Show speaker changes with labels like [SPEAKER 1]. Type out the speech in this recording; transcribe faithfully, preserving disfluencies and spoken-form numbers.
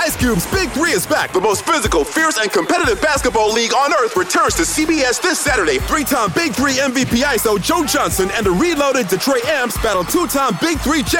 [SPEAKER 1] Ice Cube's Big Three is back. The most physical, fierce, and competitive basketball league on earth returns to C B S this Saturday. Three-time Big Three M V P I S O Joe Johnson and the reloaded Detroit Amps battle two-time Big Three champions